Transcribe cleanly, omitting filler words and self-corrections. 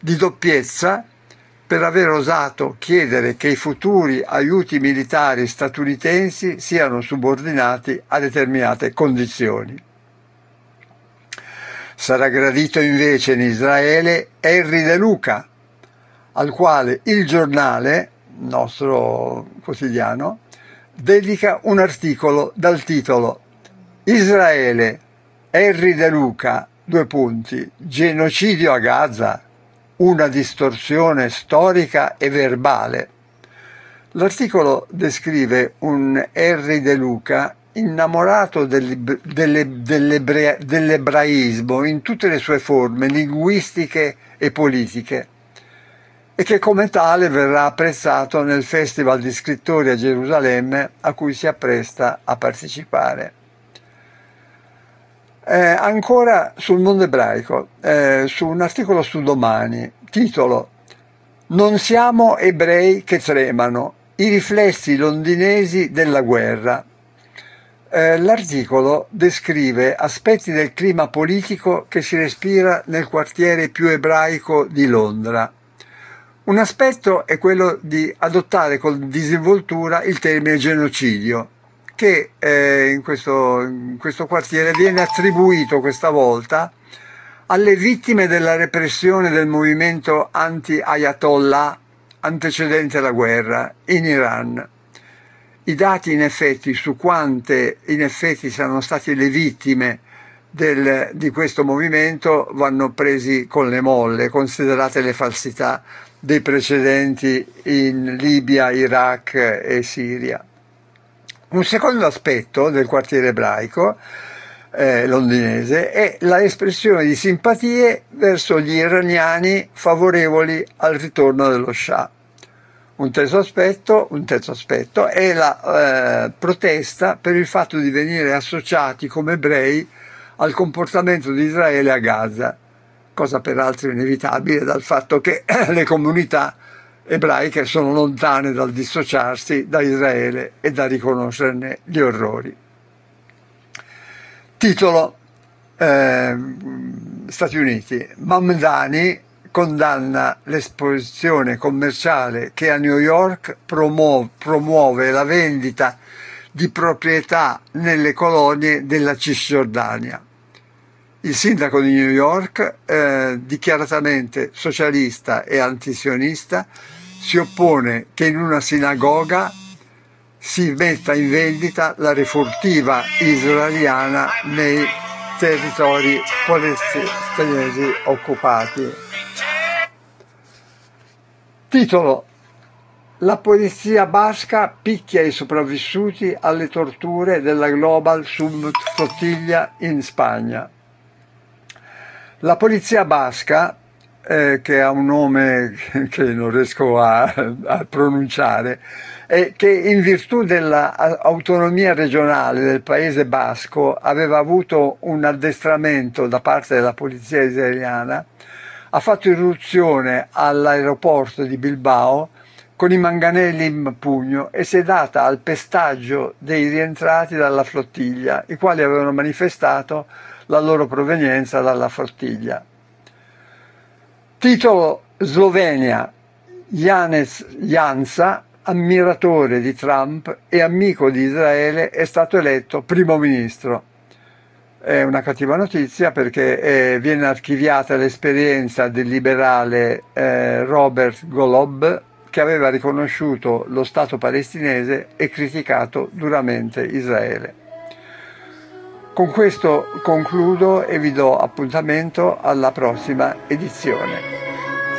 di doppiezza per aver osato chiedere che i futuri aiuti militari statunitensi siano subordinati a determinate condizioni. Sarà gradito invece in Israele Henry De Luca, al quale il giornale, nostro quotidiano, dedica un articolo dal titolo Israele, Henry De Luca, genocidio a Gaza, una distorsione storica e verbale. L'articolo descrive un Henry De Luca innamorato dell'ebraismo in tutte le sue forme linguistiche e politiche, e che come tale verrà apprezzato nel Festival di scrittori a Gerusalemme a cui si appresta a partecipare. Ancora sul mondo ebraico, su un articolo su Domani, titolo Non siamo ebrei che tremano, i riflessi londinesi della guerra. L'articolo descrive aspetti del clima politico che si respira nel quartiere più ebraico di Londra. Un aspetto è quello di adottare con disinvoltura il termine genocidio, che in questo quartiere viene attribuito questa volta alle vittime della repressione del movimento anti-Ayatollah antecedente alla guerra in Iran. I dati in effetti su quante in effetti siano state le vittime di questo movimento vanno presi con le molle, considerate le falsità dei precedenti in Libia, Iraq e Siria. Un secondo aspetto del quartiere ebraico londinese è la espressione di simpatie verso gli iraniani favorevoli al ritorno dello Shah. Un terzo aspetto è la protesta per il fatto di venire associati come ebrei al comportamento di Israele a Gaza, cosa peraltro inevitabile dal fatto che le comunità ebraiche sono lontane dal dissociarsi da Israele e da riconoscerne gli orrori. Titolo Stati Uniti. Mamdani condanna l'esposizione commerciale che a New York promuove la vendita di proprietà nelle colonie della Cisgiordania. Il sindaco di New York, dichiaratamente socialista e antisionista, si oppone che in una sinagoga si metta in vendita la refurtiva israeliana nei territori palestinesi occupati. Titolo: La polizia basca picchia i sopravvissuti alle torture della Global Summit Flottiglia in Spagna. La polizia basca, che ha un nome che non riesco a pronunciare, e che in virtù dell'autonomia regionale del Paese Basco aveva avuto un addestramento da parte della polizia israeliana, ha fatto irruzione all'aeroporto di Bilbao con i manganelli in pugno e si è data al pestaggio dei rientrati dalla flottiglia, i quali avevano manifestato la loro provenienza dalla flottiglia. Titolo: Slovenia. Janez Janša, ammiratore di Trump e amico di Israele, è stato eletto primo ministro. È una cattiva notizia perché viene archiviata l'esperienza del liberale Robert Golob, che aveva riconosciuto lo Stato palestinese e criticato duramente Israele. Con questo concludo e vi do appuntamento alla prossima edizione.